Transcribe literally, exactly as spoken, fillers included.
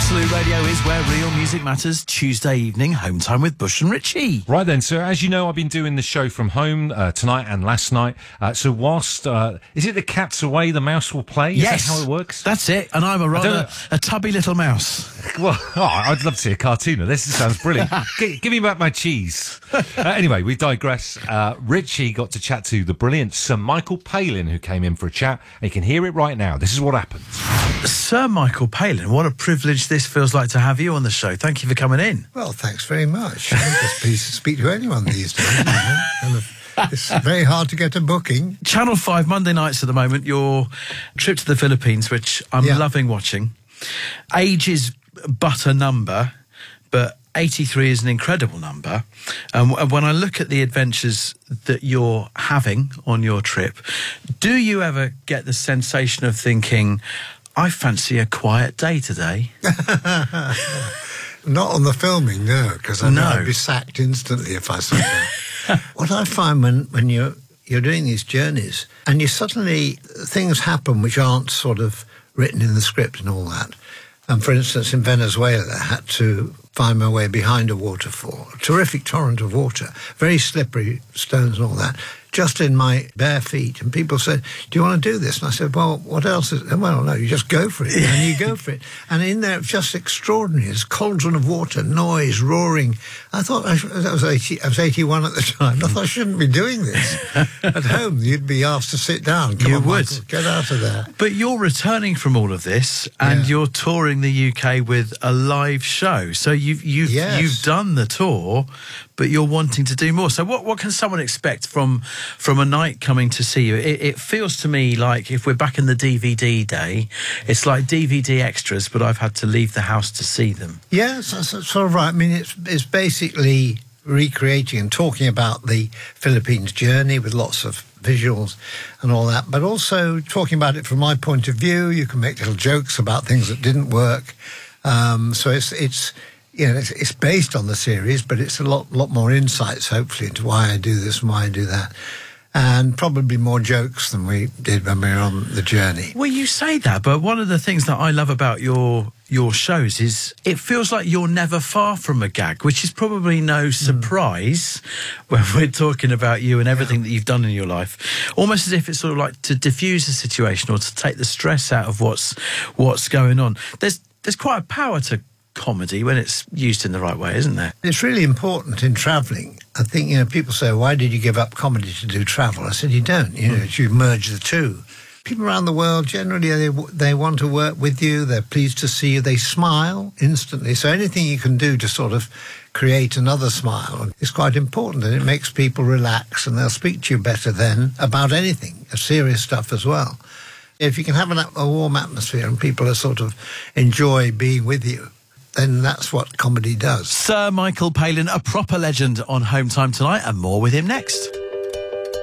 Absolute Radio is where real music matters. Tuesday evening, home time with Bush and Richie. Right then, so as you know, I've been doing the show from home uh, tonight and last night. Uh, so whilst, uh, is it the cat's away, the mouse will play? Is Yes. that how it works? That's it. And I'm a rather a tubby little mouse. Well, oh, I'd love to see a cartoon of this. This sounds brilliant. G- give me back my cheese. Uh, anyway, we digress. Uh, Richie got to chat to the brilliant Sir Michael Palin, who came in for a chat. And you can hear it right now. This is what happened. Sir Michael Palin, what a privilege this feels like to have you on the show. Thank you for coming in. Well, thanks very much. I'm just pleased to speak to anyone these days. You know? Kind of, it's very hard to get a booking. Channel five, Monday nights at the moment, your trip to the Philippines, which I'm Yeah. loving watching. Age is but a number, but eighty-three is an incredible number. And um, when I look at the adventures that you're having on your trip, do you ever get the sensation of thinking, I fancy a quiet day today? Not on the filming, no, because I know No. I'd be sacked instantly if I said that. What I find when, when you're, you're doing these journeys and you suddenly, things happen which aren't sort of written in the script and all that. And for instance, in Venezuela, I had to find my way behind a waterfall, a terrific torrent of water, very slippery stones and all that, just in my bare feet. And people said, do you want to do this? And I said, well, what else is it? Well, no, you just go for it. And you go for it. And in there, it's just extraordinary. This cauldron of water, noise, roaring. I thought, I, I, was eighty, I was eighty-one at the time. I thought I shouldn't be doing this. At home, you'd be asked to sit down. Come You on, would. Michael, get out of there. But you're returning from all of this, and Yeah. you're touring the U K with a live show. So you've you've Yes. you've done the tour, but you're wanting to do more. So what, what can someone expect from from a night coming to see you? It, it feels to me like if we're back in the D V D day, it's like D V D extras, but I've had to leave the house to see them. Yes, that's, that's sort of right. I mean, it's it's basically recreating and talking about the Philippines journey with lots of visuals and all that, but also talking about it from my point of view. You can make little jokes about things that didn't work. Um, so it's it's you know it's, it's based on the series, but it's a lot lot more insights, hopefully, into why I do this and why I do that. And probably more jokes than we did when we were on the journey. Well, you say that, but one of the things that I love about your your shows is it feels like you're never far from a gag, which is probably no surprise when we're talking about you and everything that you've done in your life. Almost as if it's sort of like to diffuse the situation or to take the stress out of what's what's going on. There's there's quite a power to comedy when it's used in the right way, isn't there? It's really important in travelling. I think, you know, people say, why did you give up comedy to do travel? I said, you don't. You know, you merge the two. People around the world, generally, they, they want to work with you. They're pleased to see you. They smile instantly. So anything you can do to sort of create another smile is quite important, and it makes people relax, and they'll speak to you better then about anything, serious stuff as well. If you can have an, a warm atmosphere and people are sort of enjoy being with you, then that's what comedy does. Sir Michael Palin, a proper legend on Home Time tonight, and more with him next.